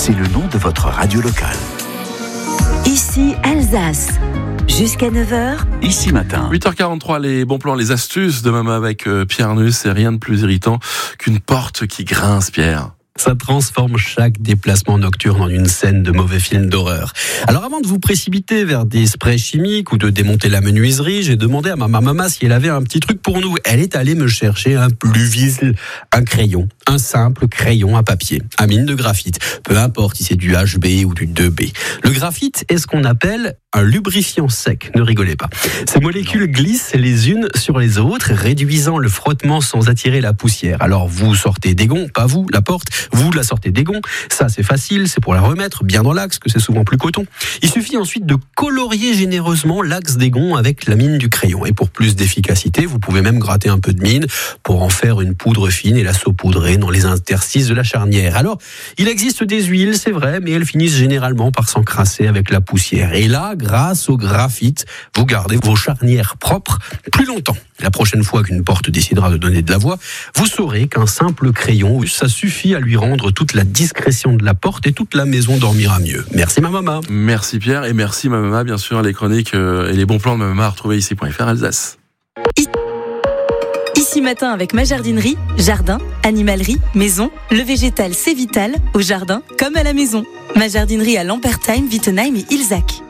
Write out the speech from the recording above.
c'est le nom de votre radio locale. Ici Alsace. Jusqu'à 9h. Ici matin. 8h43, les bons plans, les astuces de maman avec Pierre Nuss. C'est rien de plus irritant qu'une porte qui grince, Pierre. Ça transforme chaque déplacement nocturne en une scène de mauvais film d'horreur. Alors avant de vous précipiter vers des sprays chimiques ou de démonter la menuiserie, j'ai demandé à ma maman si elle avait un petit truc pour nous. Elle est allée me chercher un Pluvisl, un crayon, un simple crayon à papier, à mine de graphite. Peu importe si c'est du HB ou du 2B. Le graphite est ce qu'on appelle un lubrifiant sec, ne rigolez pas. Ces molécules glissent les unes sur les autres, réduisant le frottement sans attirer la poussière. Alors vous sortez des gonds, pas vous, la porte, vous la sortez des gonds. Ça c'est facile, c'est pour la remettre bien dans l'axe, que c'est souvent plus coton. Il suffit ensuite de colorier généreusement l'axe des gonds avec la mine du crayon. Et pour plus d'efficacité, vous pouvez même gratter un peu de mine pour en faire une poudre fine et la saupoudrer dans les interstices de la charnière. Alors, il existe des huiles, c'est vrai, mais elles finissent généralement par s'encrasser avec la poussière. Et là, grâce au graphite, vous gardez vos charnières propres plus longtemps. La prochaine fois qu'une porte décidera de donner de la voix, vous saurez qu'un simple crayon, ça suffit à lui rendre toute la discrétion de la porte et toute la maison dormira mieux. Merci ma maman. Merci Pierre et merci ma maman, bien sûr, les chroniques et les bons plans de ma maman à retrouver ici.fr Alsace. Ici matin avec ma jardinerie, jardin, animalerie, maison, le végétal c'est vital, au jardin comme à la maison. Ma jardinerie à Lampertheim, Wittenheim et Ilzach.